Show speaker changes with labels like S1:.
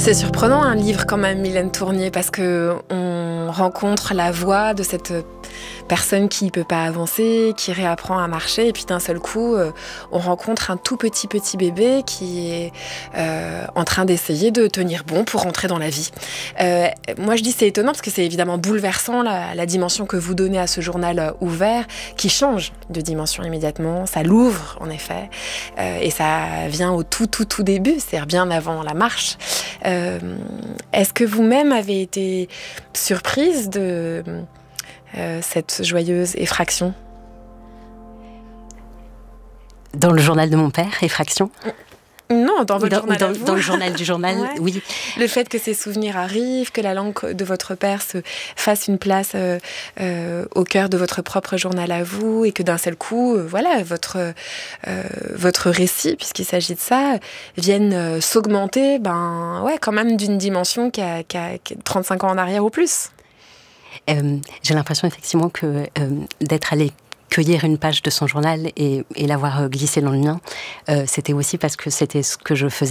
S1: C'est surprenant un livre quand même, Mylène Tournier, parce que on rencontre la voix de cette personne qui ne peut pas avancer, qui réapprend à marcher, et puis d'un seul coup, on rencontre un tout petit bébé qui est en train d'essayer de tenir bon pour rentrer dans la vie. Moi, je dis c'est étonnant parce que c'est évidemment bouleversant la dimension que vous donnez à ce journal ouvert, qui change de dimension immédiatement. Ça l'ouvre, en effet, et ça vient au tout début, c'est-à-dire bien avant la marche. Est-ce que vous-même avez été surprise de cette joyeuse effraction?
S2: Dans le journal de mon père, effraction?
S1: Non, dans votre journal à vous.
S2: Dans le journal du journal, ouais. Oui.
S1: Le fait que ces souvenirs arrivent, que la langue de votre père se fasse une place au cœur de votre propre journal à vous, et que d'un seul coup, voilà, votre récit, puisqu'il s'agit de ça, vienne s'augmenter, quand même d'une dimension qui a 35 ans en arrière ou plus.
S2: J'ai l'impression effectivement que d'être allée cueillir une page de son journal et l'avoir glissée dans le mien, c'était aussi parce que c'était ce que je faisais